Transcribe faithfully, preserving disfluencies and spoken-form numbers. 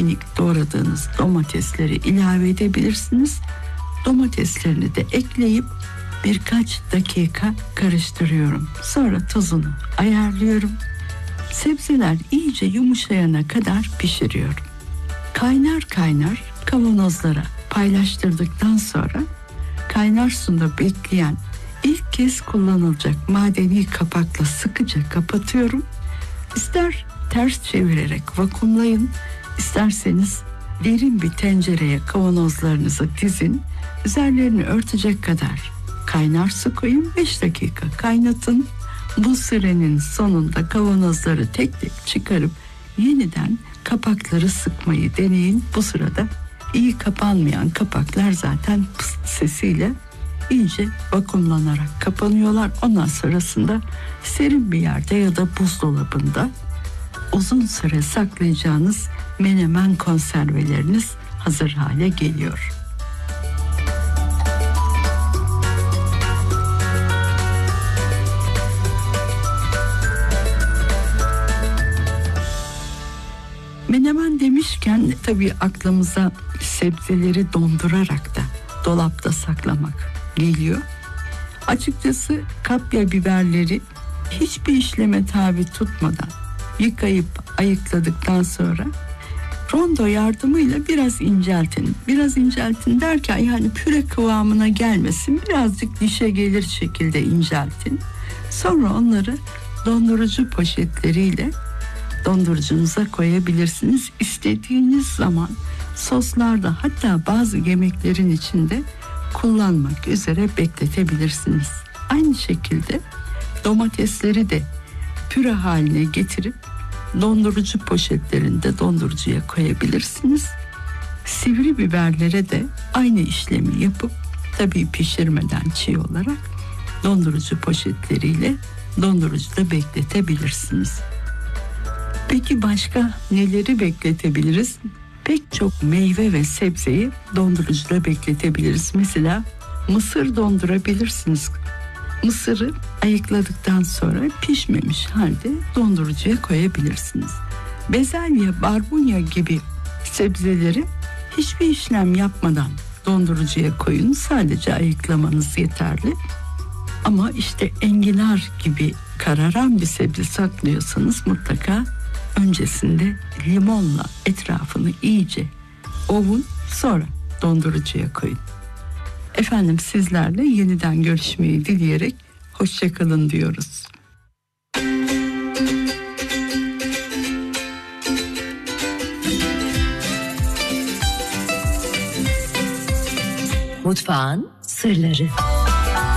minik doğradığınız domatesleri ilave edebilirsiniz. Domateslerini de ekleyip birkaç dakika karıştırıyorum. Sonra tuzunu ayarlıyorum. Sebzeler iyice yumuşayana kadar pişiriyorum. Kaynar kaynar kavanozlara paylaştırdıktan sonra kaynar suda bekleyen ilk kez kullanılacak madeni kapakla sıkıca kapatıyorum. İster ters çevirerek vakumlayın, isterseniz derin bir tencereye kavanozlarınızı dizin, üzerlerini örtecek kadar kaynar su koyun, beş dakika kaynatın. Bu sürenin sonunda kavanozları tek tek çıkarıp yeniden kapakları sıkmayı deneyin. Bu sırada iyi kapanmayan kapaklar zaten pıst sesiyle iyice vakumlanarak kapanıyorlar. Ondan sonrasında serin bir yerde ya da buzdolabında uzun süre saklayacağınız menemen konserveleriniz hazır hale geliyor. Menemen demişken tabii aklımıza sebzeleri dondurarak da dolapta saklamak geliyor. Açıkçası kapya biberleri hiçbir işleme tabi tutmadan yıkayıp ayıkladıktan sonra rondo yardımıyla biraz inceltin. Biraz inceltin derken yani püre kıvamına gelmesin, birazcık dişe gelir şekilde inceltin. Sonra onları dondurucu poşetleriyle dondurucunuza koyabilirsiniz. İstediğiniz zaman soslarda, hatta bazı yemeklerin içinde kullanmak üzere bekletebilirsiniz. Aynı şekilde domatesleri de püre haline getirip dondurucu poşetlerinde dondurucuya koyabilirsiniz. Sivri biberlere de aynı işlemi yapıp tabii pişirmeden çiğ olarak dondurucu poşetleriyle dondurucuda bekletebilirsiniz. Peki başka neleri bekletebiliriz? Pek çok meyve ve sebzeyi dondurucuda bekletebiliriz. Mesela mısır dondurabilirsiniz. Mısırı ayıkladıktan sonra pişmemiş halde dondurucuya koyabilirsiniz. Bezelye, barbunya gibi sebzeleri hiçbir işlem yapmadan dondurucuya koyun. Sadece ayıklamanız yeterli. Ama işte enginar gibi kararan bir sebze saklıyorsanız mutlaka öncesinde limonla etrafını iyice ovun, sonra dondurucuya koyun. Efendim, sizlerle yeniden görüşmeyi dileyerek hoşça kalın diyoruz. Mutfağın sırları.